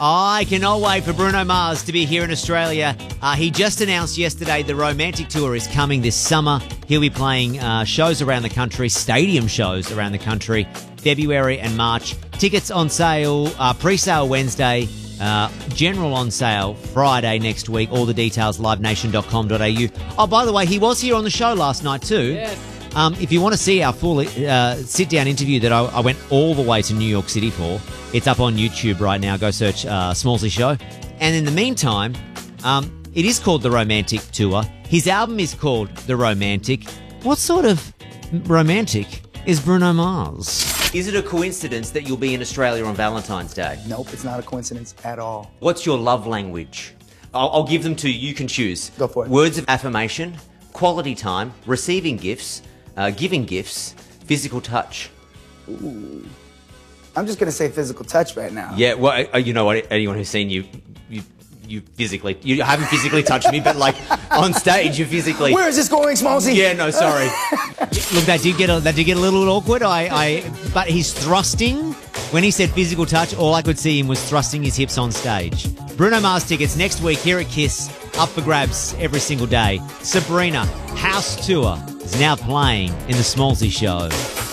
I cannot wait for Bruno Mars to be here in Australia. He just announced yesterday the Romantic Tour is coming this summer. He'll be playing shows around the country, stadium shows around the country, February and March. Tickets on sale, pre-sale Wednesday, general on sale Friday next week. All the details, livenation.com.au. Oh, by the way, he was here on the show last night too. Yeah. If you want to see our full sit-down interview that I went all the way to New York City for, it's up on YouTube right now. Go search Smallsy Show. And in the meantime, it is called The Romantic Tour. His album is called The Romantic. What sort of romantic is Bruno Mars? Is it a coincidence that you'll be in Australia on Valentine's Day? Nope, it's not a coincidence at all. What's your love language? I'll give them to you. You can choose. Go for it. Words of affirmation, quality time, receiving gifts, giving gifts, physical touch. Ooh. I'm just going to say physical touch right now. Yeah, well, you know what? Anyone who's seen you physically, you haven't physically touched me, but like on stage, you physically. Where is this going, Smallsy? Yeah, no, sorry. Look, that did get a little awkward. But he's thrusting. When he said physical touch, all I could see him was thrusting his hips on stage. Bruno Mars tickets next week here at KISS, up for grabs every single day. Sabrina House Tour is now playing in the Smallsy Show.